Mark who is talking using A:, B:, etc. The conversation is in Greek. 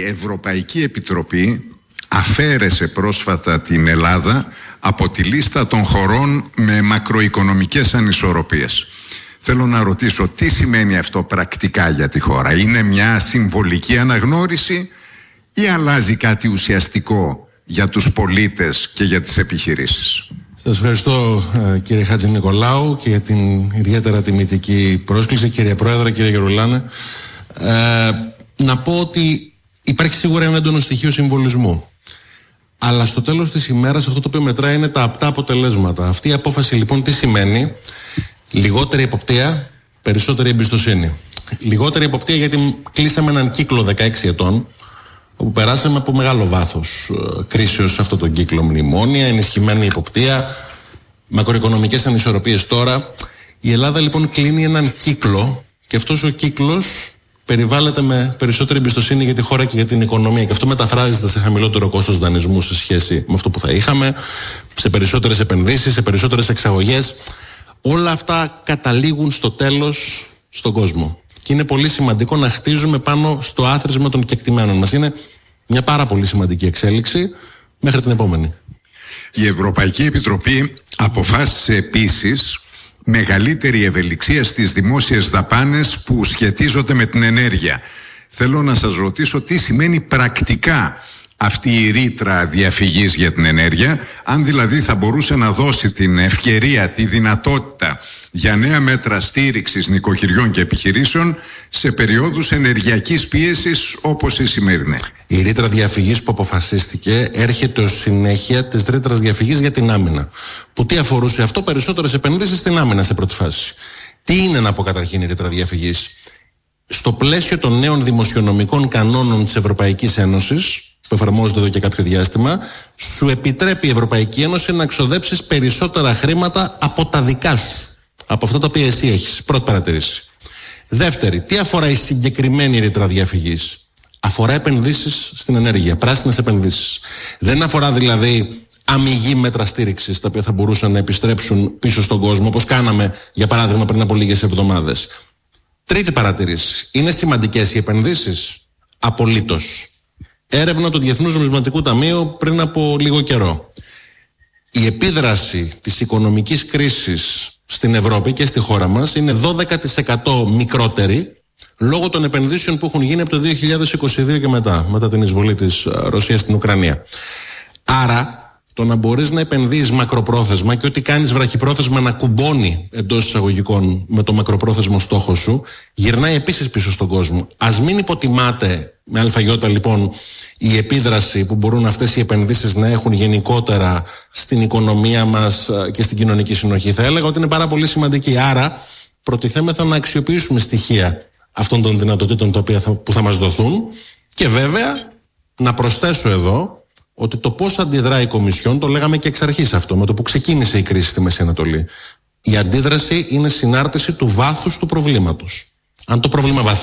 A: Ευρωπαϊκή Επιτροπή αφαίρεσε πρόσφατα την Ελλάδα από τη λίστα των χωρών με μακροοικονομικές ανισορροπίες. Θέλω να ρωτήσω, τι σημαίνει αυτό πρακτικά για τη χώρα? Είναι μια συμβολική αναγνώριση ή αλλάζει κάτι ουσιαστικό για τους πολίτες και για τις επιχειρήσεις?
B: Σας ευχαριστώ κύριε Χατζηνικολάου και για την ιδιαίτερα τιμητική πρόσκληση. Κύριε Πρόεδρε, κύριε Γερουλάνε, να πω ότι υπάρχει σίγουρα ένα έντονο στοιχείο συμβολισμού. Αλλά στο τέλος της ημέρας αυτό το οποίο μετράει είναι τα απτά αποτελέσματα. Αυτή η απόφαση λοιπόν τι σημαίνει? Λιγότερη εποπτεία, περισσότερη εμπιστοσύνη. Λιγότερη εποπτεία γιατί κλείσαμε έναν κύκλο 16 ετών όπου περάσαμε από μεγάλο βάθος κρίσεως σε αυτόν τον κύκλο. Μνημόνια, ενισχυμένη υποπτεία, μακροοικονομικές ανισορροπίες τώρα. Η Ελλάδα λοιπόν κλείνει έναν κύκλο και αυτός ο κύκλος περιβάλλεται με περισσότερη εμπιστοσύνη για τη χώρα και για την οικονομία. Και αυτό μεταφράζεται σε χαμηλότερο κόστος δανεισμού σε σχέση με αυτό που θα είχαμε, σε περισσότερες επενδύσεις, σε περισσότερες εξαγωγές. Όλα αυτά καταλήγουν στο τέλος στον κόσμο. Και είναι πολύ σημαντικό να χτίζουμε πάνω στο άθροισμα των κεκτημένων μας. Είναι μια πάρα πολύ σημαντική εξέλιξη μέχρι την επόμενη.
A: Η Ευρωπαϊκή Επιτροπή αποφάσισε επίσης μεγαλύτερη ευελιξία στις δημόσιες δαπάνες που σχετίζονται με την ενέργεια. Θέλω να σας ρωτήσω τι σημαίνει πρακτικά αυτή η ρήτρα διαφυγής για την ενέργεια, αν δηλαδή θα μπορούσε να δώσει την ευκαιρία, τη δυνατότητα για νέα μέτρα στήριξης νοικοκυριών και επιχειρήσεων σε περιόδους ενεργειακής πίεσης όπως η σημερινή.
B: Η ρήτρα διαφυγής που αποφασίστηκε έρχεται ως συνέχεια της ρήτρας διαφυγής για την άμυνα. Που τι αφορούσε αυτό? Περισσότερες επενδύσεις στην άμυνα σε πρώτη φάση. Τι είναι να πω καταρχήν η ρήτρα διαφυγής? Στο πλαίσιο των νέων δημοσιονομικών κανόνων της Ευρωπαϊκής Ένωσης, που εφαρμόζεται εδώ και κάποιο διάστημα, σου επιτρέπει η Ευρωπαϊκή Ένωση να εξοδέψεις περισσότερα χρήματα από τα δικά σου, από αυτά τα οποία εσύ έχεις. Πρώτη παρατηρήση. Δεύτερη, τι αφορά η συγκεκριμένη ρήτρα διαφυγής? Αφορά επενδύσεις στην ενέργεια, πράσινες επενδύσεις. Δεν αφορά δηλαδή αμιγή μέτρα στήριξης τα οποία θα μπορούσαν να επιστρέψουν πίσω στον κόσμο, όπως κάναμε για παράδειγμα πριν από λίγες εβδομάδες. Τρίτη παρατηρήση. Είναι σημαντικές οι επενδύσεις? Απολύτως. Έρευνα του Διεθνούς Νομισματικού Ταμείου πριν από λίγο καιρό. Η επίδραση της οικονομικής κρίσης στην Ευρώπη και στη χώρα μας είναι 12% μικρότερη λόγω των επενδύσεων που έχουν γίνει από το 2022 και μετά την εισβολή της Ρωσίας στην Ουκρανία. Άρα, το να μπορείς να επενδύεις μακροπρόθεσμα και ό,τι κάνεις βραχυπρόθεσμα να κουμπώνει εντός εισαγωγικών με το μακροπρόθεσμο στόχο σου, γυρνάει επίσης πίσω στον κόσμο. Ας μην υποτιμάτε με αλφαγιώτα λοιπόν η επίδραση που μπορούν αυτές οι επενδύσεις να έχουν γενικότερα στην οικονομία μας και στην κοινωνική συνοχή. Θα έλεγα ότι είναι πάρα πολύ σημαντική. Άρα προτιθέμεθα να αξιοποιήσουμε στοιχεία αυτών των δυνατοτήτων τα οποία που θα μας δοθούν και βέβαια να προσθέσω εδώ ότι το πώς αντιδράει η Κομισιόν, το λέγαμε και εξ αρχής αυτό, με το που ξεκίνησε η κρίση στη Μέση Ανατολή. Η αντίδραση είναι συνάρτηση του βάθους του προβλήματος. Αν το πρόβλημα